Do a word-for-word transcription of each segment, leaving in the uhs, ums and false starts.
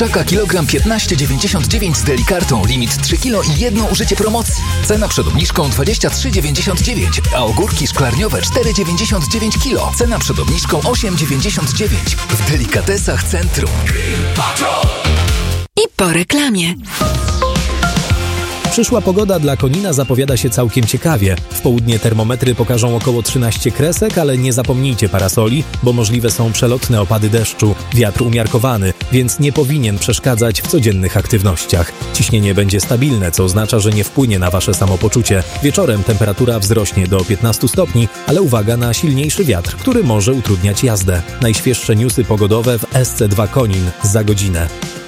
Taka kilogram piętnaście dziewięćdziesiąt dziewięć z Delikartą, limit trzy kilo i jedno użycie promocji. Cena przed obniżką dwadzieścia trzy dziewięćdziesiąt dziewięć, a ogórki szklarniowe cztery dziewięćdziesiąt dziewięć kilo. Cena przed obniżką osiem dziewięćdziesiąt dziewięć. W Delikatesach Centrum. I po reklamie. Przyszła pogoda dla Konina zapowiada się całkiem ciekawie. W południe termometry pokażą około trzynaście kresek, ale nie zapomnijcie parasoli, bo możliwe są przelotne opady deszczu. Wiatr umiarkowany, więc nie powinien przeszkadzać w codziennych aktywnościach. Ciśnienie będzie stabilne, co oznacza, że nie wpłynie na wasze samopoczucie. Wieczorem temperatura wzrośnie do piętnastu stopni, ale uwaga na silniejszy wiatr, który może utrudniać jazdę. Najświeższe newsy pogodowe w S C dwa Konin za godzinę.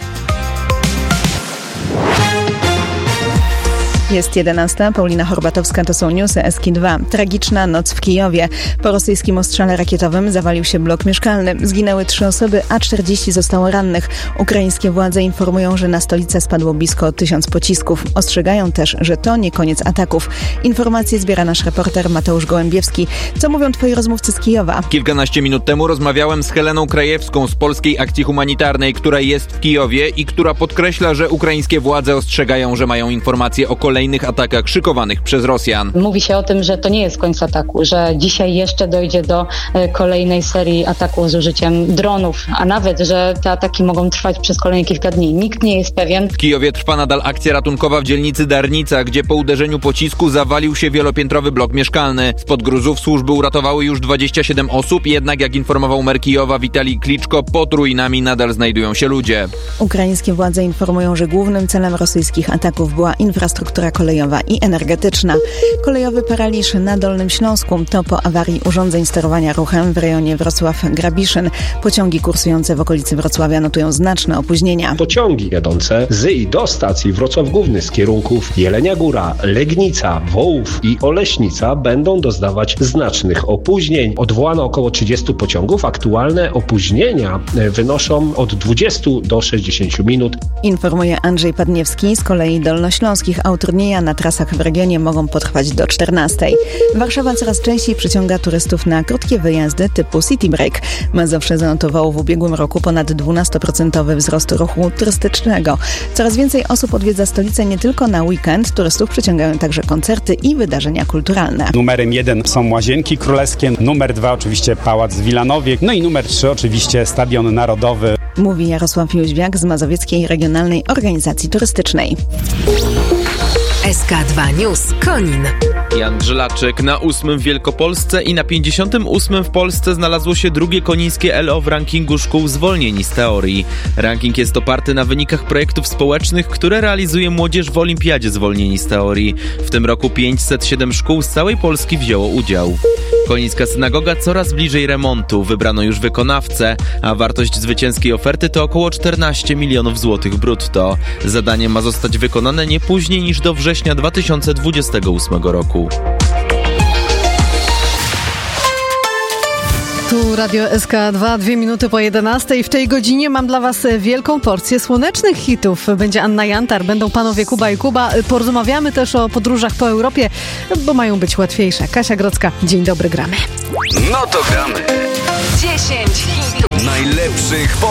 Jest jedenasta, Paulina Horbatowska, to są newsy S K dwa. Tragiczna noc w Kijowie. Po rosyjskim ostrzale rakietowym zawalił się blok mieszkalny. Zginęły trzy osoby, a czterdzieści zostało rannych. Ukraińskie władze informują, że na stolicę spadło blisko tysiąc pocisków. Ostrzegają też, że to nie koniec ataków. Informacje zbiera nasz reporter Mateusz Gołębiewski. Co mówią twoi rozmówcy z Kijowa? Kilkanaście minut temu rozmawiałem z Heleną Krajewską z Polskiej Akcji Humanitarnej, która jest w Kijowie i która podkreśla, że ukraińskie władze ostrzegają, że mają informacje o kolejnych atakach szykowanych przez Rosjan. Mówi się o tym, że to nie jest koniec ataku, że dzisiaj jeszcze dojdzie do kolejnej serii ataków z użyciem dronów, a nawet, że te ataki mogą trwać przez kolejne kilka dni. Nikt nie jest pewien. W Kijowie trwa nadal akcja ratunkowa w dzielnicy Darnica, gdzie po uderzeniu pocisku zawalił się wielopiętrowy blok mieszkalny. Spod gruzów służby uratowały już dwadzieścia siedem osób, jednak jak informował mer Kijowa Witalij Kliczko, pod ruinami nadal znajdują się ludzie. Ukraińskie władze informują, że głównym celem rosyjskich ataków była infrastruktura kolejowa i energetyczna. Kolejowy paraliż na Dolnym Śląsku to po awarii urządzeń sterowania ruchem w rejonie Wrocław-Grabiszyn. Pociągi kursujące w okolicy Wrocławia notują znaczne opóźnienia. Pociągi jadące z i do stacji Wrocław Główny z kierunków Jelenia Góra, Legnica, Wołów i Oleśnica będą doznawać znacznych opóźnień. Odwołano około trzydziestu pociągów. Aktualne opóźnienia wynoszą od dwudziestu do sześćdziesięciu minut. Informuje Andrzej Padniewski. Z kolei dolnośląskich utrudnienia na trasach w regionie mogą potrwać do czternastej. Warszawa coraz częściej przyciąga turystów na krótkie wyjazdy typu City Break. Mazowsze zanotowało w ubiegłym roku ponad dwunastoprocentowy wzrost ruchu turystycznego. Coraz więcej osób odwiedza stolicę nie tylko na weekend. Turystów przyciągają także koncerty i wydarzenia kulturalne. Numerem jeden są Łazienki Królewskie, numer dwa oczywiście Pałac w Wilanowie, no i numer trzy oczywiście Stadion Narodowy. Mówi Jarosław Jóźwiak z Mazowieckiej Regionalnej Organizacji Turystycznej. S K dwa News Konin. Jan Grzelaczyk. Na ósmym w Wielkopolsce i na pięćdziesiątym ósmym w Polsce znalazło się drugie konińskie L O w rankingu szkół zwolnieni z teorii. Ranking jest oparty na wynikach projektów społecznych, które realizuje młodzież w Olimpiadzie zwolnieni z teorii. W tym roku pięćset siedem szkół z całej Polski wzięło udział. Konińska synagoga coraz bliżej remontu. Wybrano już wykonawcę, a wartość zwycięskiej oferty to około czternaście milionów złotych brutto. Zadanie ma zostać wykonane nie później niż do września dwa tysiące dwudziestego ósmego roku. Tu Radio S K dwa, dwie minuty po jedenastej. W tej godzinie mam dla was wielką porcję słonecznych hitów. Będzie Anna Jantar, będą panowie Kuba i Kuba. Porozmawiamy też o podróżach po Europie, bo mają być łatwiejsze. Kasia Grodzka, dzień dobry, gramy. No to gramy. dziesięć hitów najlepszych